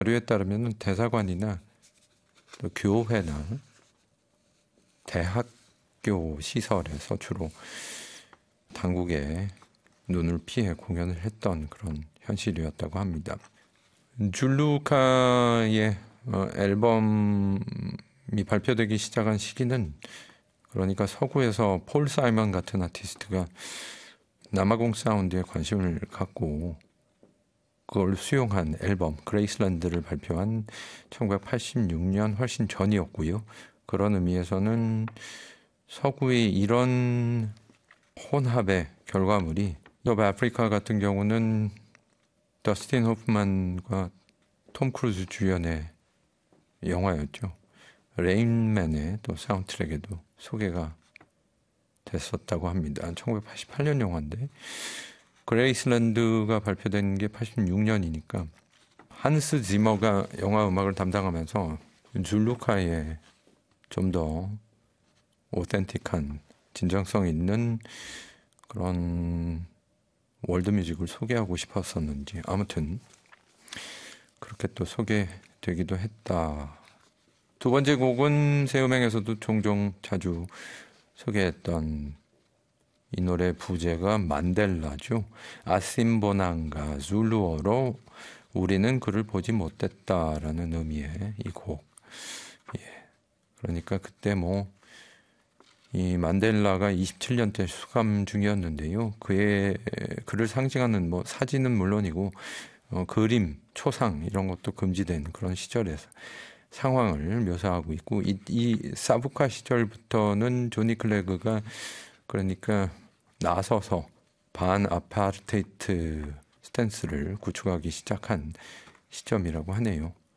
자료에 따르면 대사관이나 또 교회나 대학교 시설에서 주로 당국의 눈을 피해 공연을 했던 그런 현실이었다고 합니다. 줄루카의 앨범이 발표되기 시작한 시기는 그러니까 서구에서 폴 사이먼 같은 아티스트가 남아공 사운드에 관심을 갖고 그걸 수용한 앨범 그레이슬랜드를 발표한 1986년 훨씬 전이었고요. 그런 의미에서는 서구의 이런 혼합의 결과물이 오브 아프리카 같은 경우는 더스틴 호프만과 톰 크루즈 주연의 영화였죠. 레인맨의 또 사운드트랙에도 소개가 됐었다고 합니다. 1988년 영화인데 그레이슬랜드가 발표된 게 86년이니까 한스 지머가 영화 음악을 담당하면서 줄루카의 좀 더 오텐틱한 진정성 있는 그런 월드뮤직을 소개하고 싶었었는지 아무튼 그렇게 또 소개되기도 했다. 두 번째 곡은 새 음행에서도 종종 자주 소개했던 이 노래 부제가 만델라죠. 아심보난가 줄루어로 우리는 그를 보지 못했다라는 의미의 이 곡. 예. 그러니까 그때 이 만델라가 27년째 수감 중이었는데요. 그를 상징하는 사진은 물론이고 그림, 초상 이런 것도 금지된 그런 시절에서 상황을 묘사하고 있고 이 사부카 시절부터는 조니 클래그가 그러니까 나서서 반아파르테이트 스탠스를 구축하기 시작한 시점이라고 하네요.